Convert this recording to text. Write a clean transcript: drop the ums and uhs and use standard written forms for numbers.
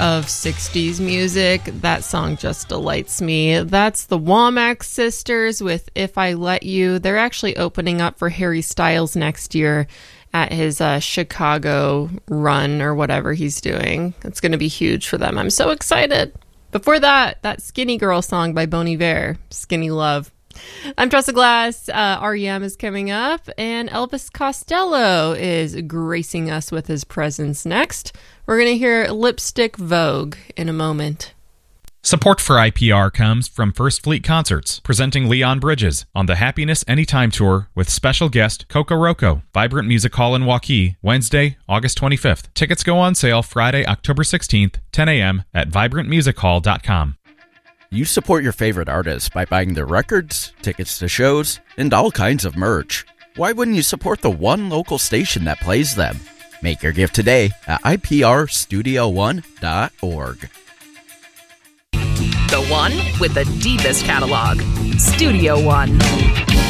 of 60s music, that song just delights me. That's the Womack Sisters with If I Let You. They're actually opening up for Harry Styles next year at his Chicago run or whatever he's doing. It's going to be huge for them. I'm so excited. Before that Skinny Girl song by Bon Iver, Skinny Love. I'm Tressa Glass. REM is coming up, and Elvis Costello is gracing us with his presence next. We're going to hear Lipstick Vogue in a moment. Support for IPR comes from First Fleet Concerts, presenting Leon Bridges on the Happiness Anytime Tour with special guest Coco Roco, Vibrant Music Hall in Waukee, Wednesday, August 25th. Tickets go on sale Friday, October 16th, 10 a.m. at vibrantmusichall.com. You support your favorite artists by buying their records, tickets to shows, and all kinds of merch. Why wouldn't you support the one local station that plays them? Make your gift today at iprstudio1.org. The one with the deepest catalog. Studio One.